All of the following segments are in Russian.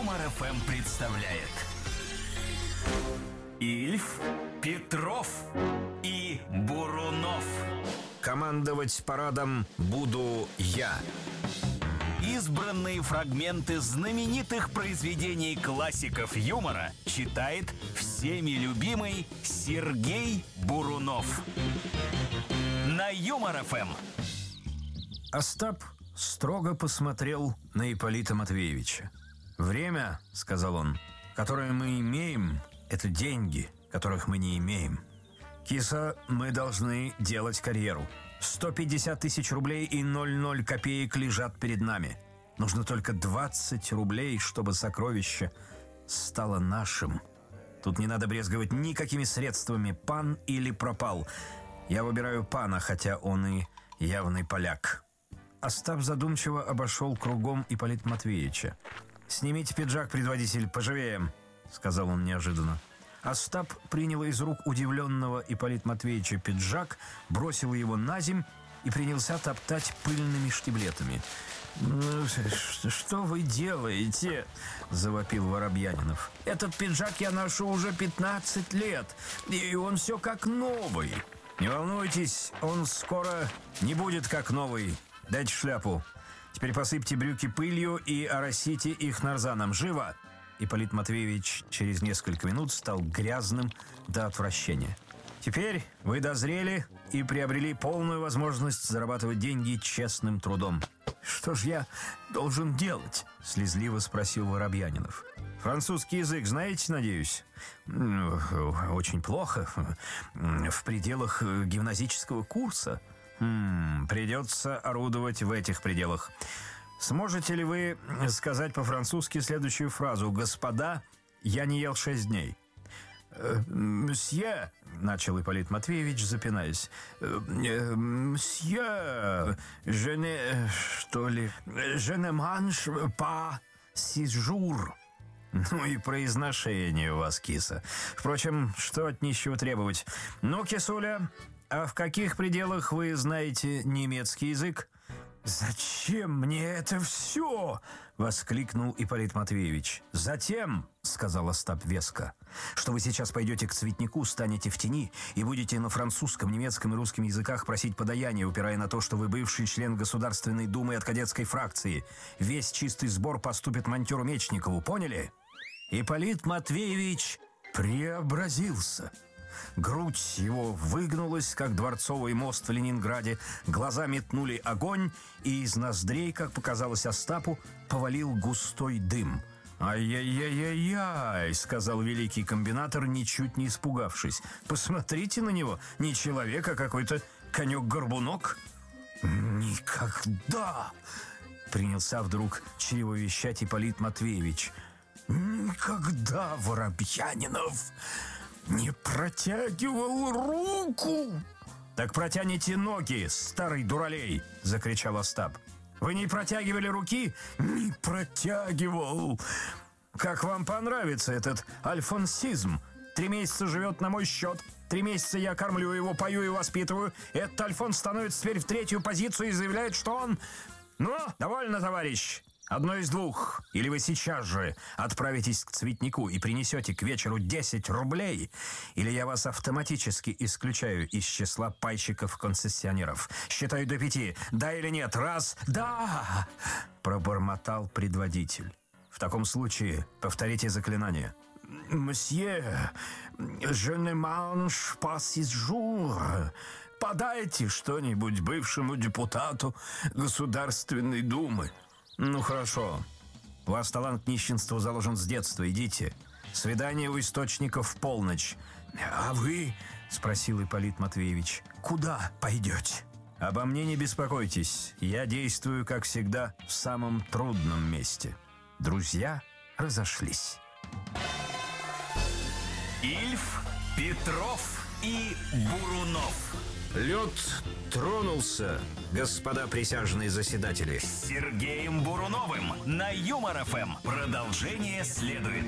Юмор ФМ представляет Ильф, Петров и Бурунов. Командовать парадом буду я. Избранные фрагменты знаменитых произведений классиков юмора читает всеми любимый Сергей Бурунов. На Юмор ФМ. Остап строго посмотрел на Ипполита Матвеевича. «Время, — сказал он, — которое мы имеем, это деньги, которых мы не имеем. Киса, мы должны делать карьеру. 150 тысяч рублей и 00 копеек лежат перед нами. Нужно только 20 рублей, чтобы сокровище стало нашим. Тут не надо брезговать никакими средствами, пан или пропал. Я выбираю пана, хотя он и явный поляк». Остап задумчиво обошел кругом Ипполита Матвеевича. «Снимите пиджак, предводитель, поживее», — сказал он неожиданно. Остап принял из рук удивленного Ипполита Матвеевича пиджак, бросил его на земь и принялся топтать пыльными штиблетами. «Ну, что вы делаете?» — завопил Воробьянинов. «Этот пиджак я ношу уже 15 лет, и он все как новый». «Не волнуйтесь, он скоро не будет как новый. Дайте шляпу. Теперь посыпьте брюки пылью и оросите их нарзаном. Живо!» Ипполит Матвеевич через несколько минут стал грязным до отвращения. «Теперь вы дозрели и приобрели полную возможность зарабатывать деньги честным трудом». «Что ж я должен делать?» — слезливо спросил Воробьянинов. «Французский язык знаете, надеюсь?» «Очень плохо. В пределах гимназического курса». «Придется орудовать в этих пределах. Сможете ли вы сказать по-французски следующую фразу: «Господа, я не ел 6 дней»?» «Мсье», — начал Ипполит Матвеевич, запинаясь. «Мсье, je ne mange pas 6 jours». «Ну и произношение у вас, киса. Впрочем, что от нищего требовать? Ну, кисуля, а в каких пределах вы знаете немецкий язык?» «Зачем мне это все?» — воскликнул Ипполит Матвеевич. «Затем, — сказал Остап веско, — что вы сейчас пойдете к цветнику, станете в тени и будете на французском, немецком и русском языках просить подаяние, упирая на то, что вы бывший член Государственной Думы от кадетской фракции. Весь чистый сбор поступит монтеру Мечникову, поняли?» Ипполит Матвеевич преобразился. Грудь его выгнулась, как дворцовый мост в Ленинграде, глаза метнули огонь, и из ноздрей, как показалось Остапу, повалил густой дым. «Ай-яй-яй-яй-яй», — сказал великий комбинатор, ничуть не испугавшись. «Посмотрите на него, не человек, а какой-то конек-горбунок». «Никогда!» — принялся вдруг чревовещать Ипполит Матвеевич. «Никогда, Воробьянинов, не протягивал руку!» «Так протяните ноги, старый дуралей!» — закричал Остап. «Вы не протягивали руки?» «Не протягивал!» «Как вам понравится этот альфонсизм? 3 месяца живет на мой счет. 3 месяца я кормлю его, пою и воспитываю. Этот Альфонс становится теперь в 3-ю позицию и заявляет, что он... Ну, довольно, товарищ. Одно из двух. Или вы сейчас же отправитесь к цветнику и принесете к вечеру 10 рублей, или я вас автоматически исключаю из числа пайщиков-концессионеров. Считаю до 5. Да или нет? Раз. Да! Пробормотал предводитель. В таком случае повторите заклинание. «Мсье, je ne mange pas 6 jours. Подайте что-нибудь бывшему депутату Государственной Думы». «Ну, хорошо. У вас талант к нищенству заложен с детства. Идите. Свидание у источников в полночь». «А вы?» — спросил Ипполит Матвеевич. «Куда пойдете?» «Обо мне не беспокойтесь. Я действую, как всегда, в самом трудном месте». Друзья разошлись. Ильф, Петров и Бурунов. Лед тронулся, господа присяжные заседатели. С Сергеем Буруновым на Юмор ФМ. Продолжение следует.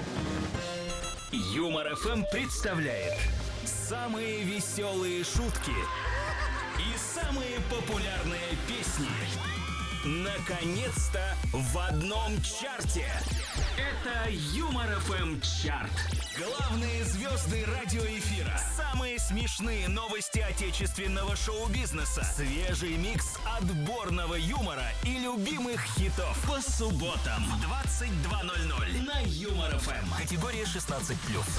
Юмор ФМ представляет самые веселые шутки и самые популярные песни. наконец-то в одном чарте. Это Юмор ФМ чарт. Главные звезды радиоэфира. Самые смешные новости отечественного шоу-бизнеса. Свежий микс отборного юмора и любимых хитов. По субботам в 22:00 на Юмор ФМ. Категория 16+.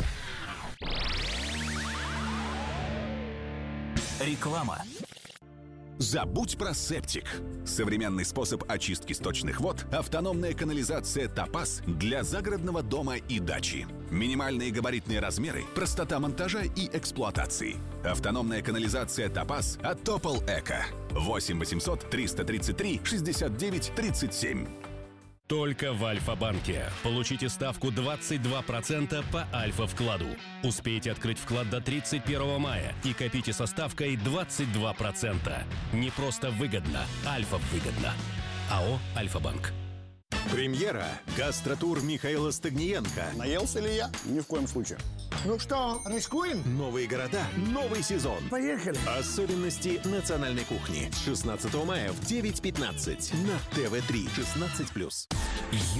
Реклама. Забудь про септик. Современный способ очистки сточных вод – автономная канализация «Топаз» для загородного дома и дачи. Минимальные габаритные размеры, простота монтажа и эксплуатации. Автономная канализация «Топаз» от Топол Эко. 8 800 333 69 37. Только в Альфа-банке. Получите ставку 22% по Альфа-вкладу. Успейте открыть вклад до 31 мая и копите со ставкой 22%. Не просто выгодно, Альфа-выгодно. АО «Альфа-банк». Премьера. Гастротур Михаила Стагниенко. Наелся ли я? Ни в коем случае. Ну что, рискуем? Новые города, новый сезон. Поехали. Особенности национальной кухни. С 16 мая в 9:15 на ТВ3. 16+.